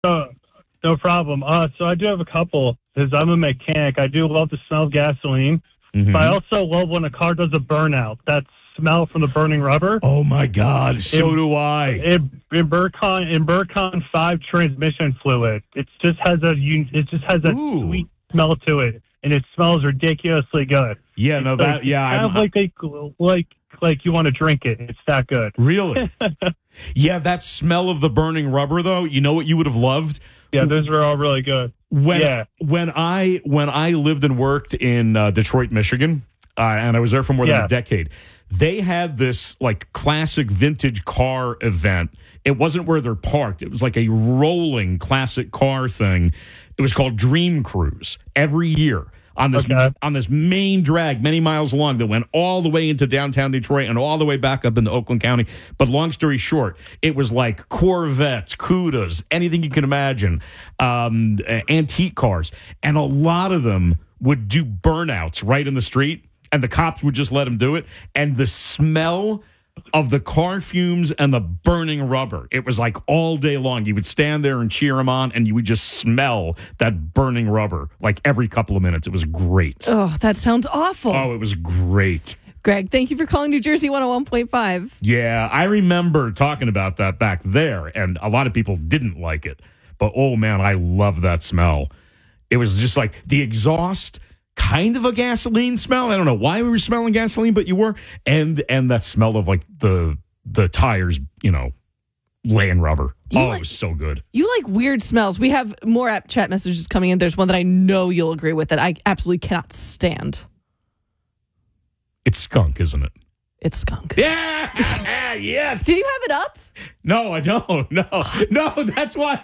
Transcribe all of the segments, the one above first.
No problem. So I do have a couple, because I'm a mechanic. I do love the smell of gasoline, but I also love when a car does a burnout. That smell from the burning rubber. Oh my God, so do I. In Burcon 5 transmission fluid, it just has a sweet smell to it, and it smells ridiculously good. Yeah, no, that kind of like you want to drink it. It's that good. Really? Yeah, that smell of the burning rubber, though. You know what you would have loved? Yeah, those were all really good. When I lived and worked in Detroit, Michigan, and I was there for more than a decade, they had this like classic vintage car event. It wasn't where they're parked. It was like a rolling classic car thing. It was called Dream Cruise every year on this main drag many miles long that went all the way into downtown Detroit and all the way back up into Oakland County. But long story short, it was like Corvettes, Cudas, anything you can imagine, antique cars. And a lot of them would do burnouts right in the street, and the cops would just let them do it. And the smell of the car fumes and the burning rubber, it was like all day long. You would stand there and cheer them on, and you would just smell that burning rubber like every couple of minutes. It was great. Oh, that sounds awful. Oh, it was great. Greg, thank you for calling New Jersey 101.5. Yeah, I remember talking about that back there, and a lot of people didn't like it. But, oh, man, I love that smell. It was just like the exhaust, kind of a gasoline smell. I don't know why we were smelling gasoline, but you were. And that smell of like the tires, laying rubber. It was so good. You like weird smells. We have more app chat messages coming in. There's one that I know you'll agree with that I absolutely cannot stand. It's skunk, isn't it? It's skunk. Yeah. Yes. Did you have it up? No, I don't. No, that's why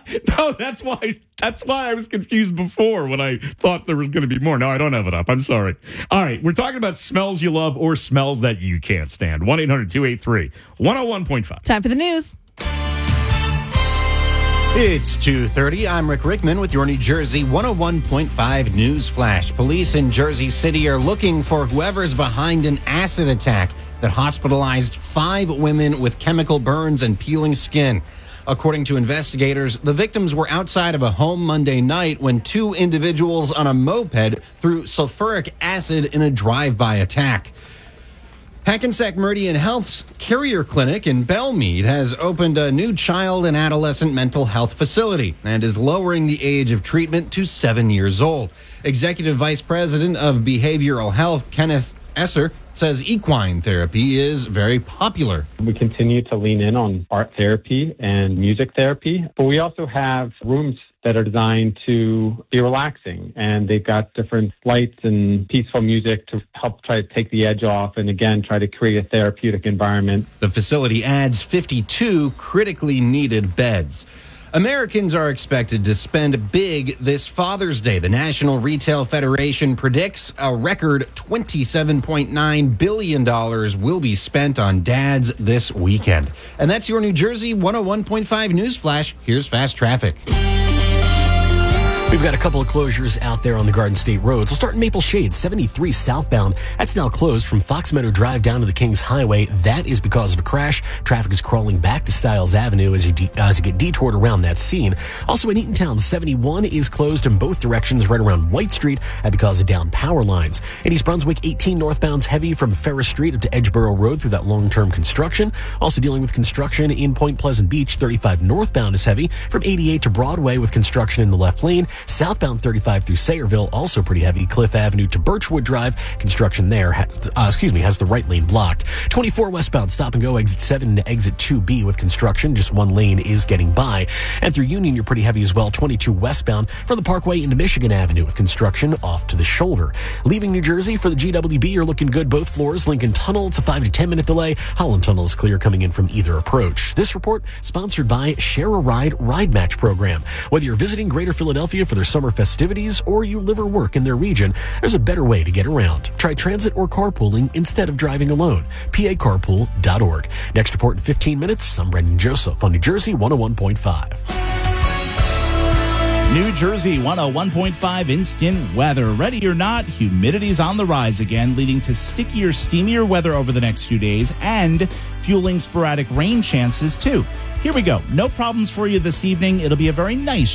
I was confused before when I thought there was going to be more. No, I don't have it up. I'm sorry. All right, we're talking about smells you love or smells that you can't stand. 1-800-283-101.5. Time for the news. It's 2:30. I'm Rick Rickman with your New Jersey 101.5 News Flash. Police in Jersey City are looking for whoever's behind an acid attack that hospitalized 5 women with chemical burns and peeling skin. According to investigators, the victims were outside of a home Monday night when 2 individuals on a moped threw sulfuric acid in a drive-by attack. Hackensack Meridian Health's Carrier Clinic in Belmead has opened a new child and adolescent mental health facility and is lowering the age of treatment to 7 years old. Executive Vice President of Behavioral Health, Kenneth Esser, says equine therapy is very popular. We continue to lean in on art therapy and music therapy, but we also have rooms that are designed to be relaxing, and they've got different lights and peaceful music to help try to take the edge off and, again, try to create a therapeutic environment. The facility adds 52 critically needed beds. Americans are expected to spend big this Father's Day. The National Retail Federation predicts a record $27.9 billion will be spent on dads this weekend. And that's your New Jersey 101.5 News Flash. Here's Fast Traffic. We've got a couple of closures out there on the Garden State roads. We'll start in Maple Shade, 73 southbound. That's now closed from Fox Meadow Drive down to the Kings Highway. That is because of a crash. Traffic is crawling back to Stiles Avenue as you get detoured around that scene. Also in Eatontown, 71 is closed in both directions right around White Street because of down power lines. In East Brunswick, 18 northbound's heavy from Ferris Street up to Edgeboro Road through that long-term construction. Also dealing with construction in Point Pleasant Beach, 35 northbound is heavy from 88 to Broadway with construction in the left lane. Southbound 35 through Sayreville, also pretty heavy. Cliff Avenue to Birchwood Drive. Construction there has the right lane blocked. 24 westbound stop and go exit 7 to exit 2B with construction. Just one lane is getting by. And through Union, you're pretty heavy as well. 22 westbound from the Parkway into Michigan Avenue with construction off to the shoulder. Leaving New Jersey for the GWB, you're looking good both floors. Lincoln Tunnel, it's a 5 to 10 minute delay. Holland Tunnel is clear coming in from either approach. This report sponsored by Share a Ride Ride Match Program. Whether you're visiting Greater Philadelphia for their summer festivities or you live or work in their region, there's a better way to get around. Try transit or carpooling instead of driving alone. PACarpool.org. Next report in 15 minutes. I'm Brendan Joseph on New Jersey 101.5. New Jersey 101.5 instant weather. Ready or not, humidity's on the rise again, leading to stickier, steamier weather over the next few days and fueling sporadic rain chances too. Here we go. No problems for you this evening. It'll be a very nice